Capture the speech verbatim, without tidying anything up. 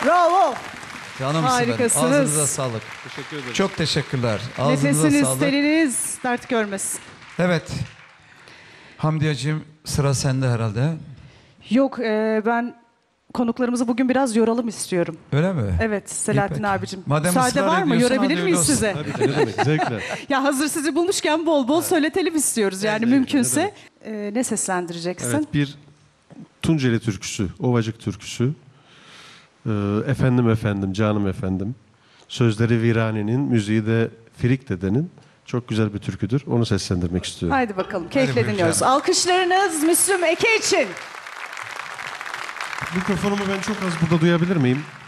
Bravo. Canımsın Harikasınız. benim. Ağzınıza sağlık. Teşekkür ederim. Çok teşekkürler. Ağzınıza Nefesiniz, sağlık. teliniz dert görmesin. Evet. Hamdiyeciğim sıra sende herhalde. Yok e, ben konuklarımızı bugün biraz yoralım istiyorum. Öyle mi? Evet Selahattin peki. abicim. Madem Müsaade ısrar var mı? ediyorsan Yorabilir hadi miyiz öyle olsun. size? Tabii ki, ne demek, zevkle. Ya hazır sizi bulmuşken bol bol söyletelim istiyoruz yani Evet, ne mümkünse. E, ne seslendireceksin? Evet, bir Tunceli türküsü, Ovacık türküsü. Ee, efendim efendim, canım efendim. Sözleri Virani'nin, müziği de Firik dedenin. Çok güzel bir türküdür. Onu seslendirmek istiyorum. Haydi bakalım keyifle buyurun dinliyoruz. canım. Alkışlarınız Müslüm Eke için. Mikrofonumu ben çok az burada duyabilir miyim?